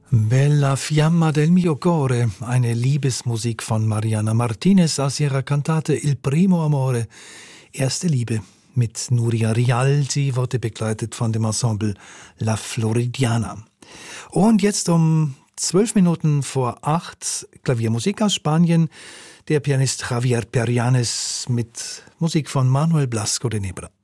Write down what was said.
Bella fiamma del mio core, eine Liebesmusik von Mariana Martinez aus ihrer Kantate Il primo amore, erste Liebe, mit Nuria Rial. Sie wurde begleitet von dem Ensemble La Floridiana. Und jetzt um 12 Minuten vor 8 Klaviermusik aus Spanien, der Pianist Javier Perianes mit Musik von Manuel Blasco de Nebra.